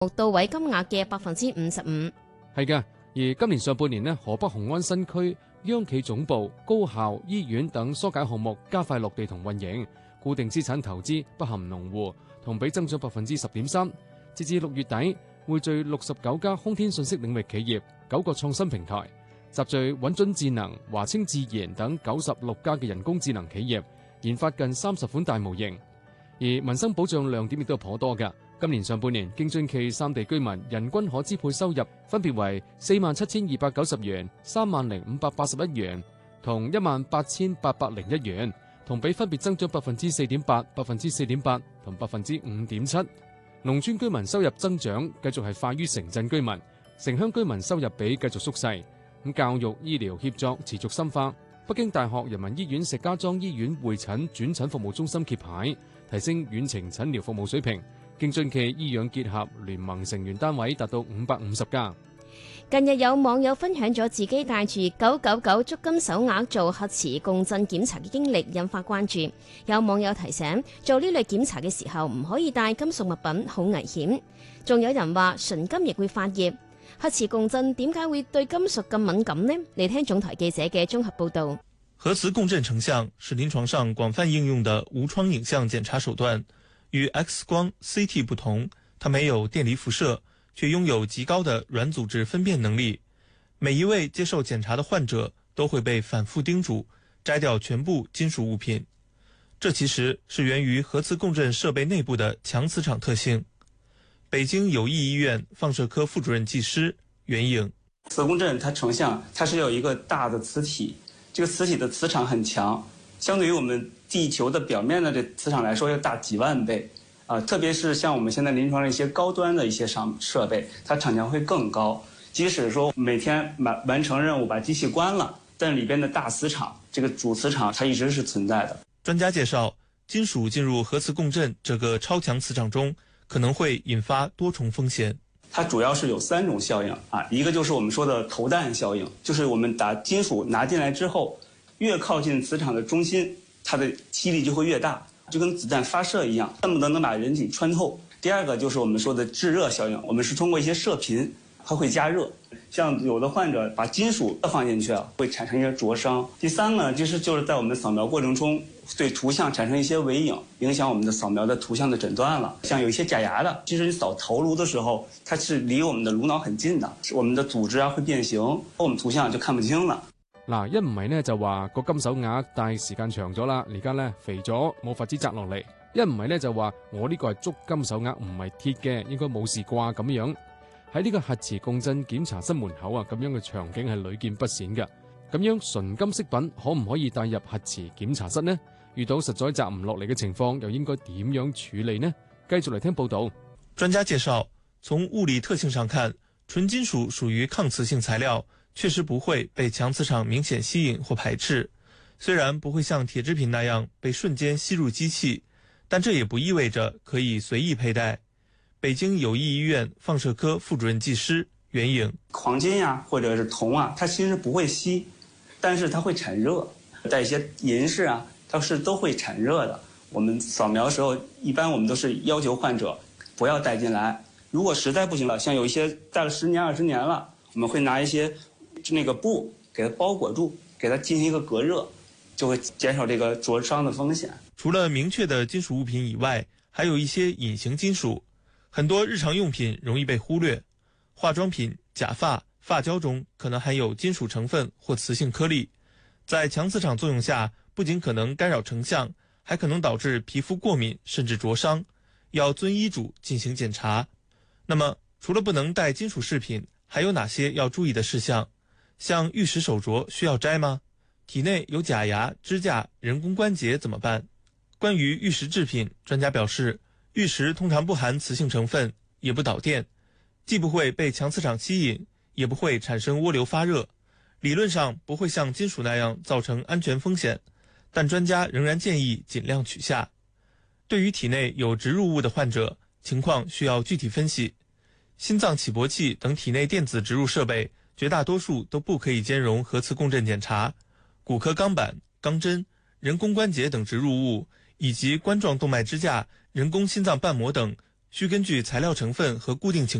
到位金額嘅55%。 係嘅，而今年上半年呢，河北雄安新區央企總部、高校、醫院等疏解項目加快落地同運營，固定資產投資不含農戶，同比增長10.3%。截至6月底，匯聚69家空天信息領域企業、9個創新平台，集聚穩準智能、華清智研等96家嘅人工智能企業，研發近30款大模型。而民生保障亮點亦都頗多嘅。今年上半年，京津冀3地居民人均可支配收入分別為47,290元、30,581元同18,801元，同比分別增長4.8%、4.8%同5.7%。農村居民收入增長繼續係快於城鎮居民，城鄉居民收入比繼續縮細。咁教育醫療協作持續深化。北京大學人民醫院石家莊醫院會診轉診服務中心揭牌，提升遠程診療服務水平。京津冀醫養結合聯盟成員單位達到550家。 近日有網友分享咗自己帶住999足金手鐲做核磁共振檢查嘅經歷，引發關注。有網友提醒，做呢類檢查嘅時候唔可以帶金屬物品，好危險。仲有人話純金亦會發熱。核磁共振點解會對金屬咁敏感呢？嚟聽總台記者嘅綜合報導。 核磁共振成像是臨床上廣泛應用的無創影像檢查手段，與 X 光、CT 不同，它沒有電離輻射，卻擁有極高的軟組織分辨能力。每一位接受檢查的患者都會被反覆叮囑摘掉全部金屬物品，這其實是源於核磁共振設備內部的強磁場特性。北京友誼醫院放射科副主任技師袁穎： 磁共振它成像，它是有一個大的磁體，這個磁體的磁場很強，相對於我們地球的表面的這磁場來說要大幾萬倍。特別是像我們現在臨床的一些高端的一些設備，它場強會更高。即使說每天完成任務把機器關了，但裏邊的大磁場，這個主磁場它一直是存在的。 專家介紹，金屬進入核磁共振這個超強磁場中，可能會引發多重風險。 它主要是有3種效應啊，一個就是我們說的投彈效應，就是我們把金屬拿進來之後，越靠近磁場的中心，它的吸力就會越大，就跟子彈發射一樣，恨不得能把人體穿透。第二個就是我們說的制熱效應，我們是通過一些射頻，它會加熱。像有的患者把金屬放進去會產生一些灼傷。第三個就是在我們的掃描過程中，對圖像產生一些微影，影響我們的掃描的圖像的診斷了。像有一些假牙的，其實你掃頭顱的時候，它是離我們的顱腦很近的，我們的組織會變形，我們圖像就看不清了。 嗱，一唔係呢就話個金手鐲戴時間長咗啦，而家呢肥咗冇法子摘落嚟；一唔係呢就話我呢個係足金手鐲，唔係鐵嘅，應該冇事啩咁樣。喺呢個核磁共振檢查室門口啊，咁樣嘅場景係屢見不鮮嘅。咁樣純金飾品可唔可以帶入核磁檢查室呢？遇到實在摘唔落嚟嘅情況，又應該點樣處理呢？繼續嚟聽報道。 專家介紹，從物理特性上看，純金屬屬於抗磁性材料，確實不會被強磁場明顯吸引或排斥。雖然不會像鐵製品那樣被瞬間吸入機器，但這也不意味着可以隨意佩戴。北京友誼醫院放射科副主任技師袁穎： 黃金呀，或者是銅啊，它其實不會吸，但是它會產熱。帶一些銀飾啊，它是都會產熱的。我們掃描的時候，一般我們都是要求患者不要帶進來。如果實在不行了，像有一些戴了10年、20年了，我們會拿一些那個布給它包裹住，給它進行一個隔熱，就會減少這個灼傷的風險。 除了明確的金屬物品以外，還有一些隱形金屬。很多日常用品容易被忽略，化妝品、假髮、髮膠中可能含有金屬成分或磁性顆粒，在強磁場作用下，不僅可能干擾成像，還可能導致皮膚過敏甚至灼傷，要遵醫囑進行檢查。那麼，除了不能帶金屬飾品，還有哪些要注意的事項？像玉石手鐲需要摘嗎？體內有假牙、支架、人工關節怎麼辦？關於玉石製品，專家表示，玉石通常不含磁性成分，也不導電，既不會被強磁場吸引，也不會產生渦流發熱，理論上不會像金屬那樣造成安全風險，但專家仍然建議盡量取下。對於體內有植入物的患者，情況需要具體分析。心臟起搏器等體內電子植入設備，絕大多數都不可以兼容核磁共振檢查。骨科鋼板、鋼針、人工關節等植入物，以及冠狀動脈支架、人工心臟瓣膜等需根据材料成分和固定情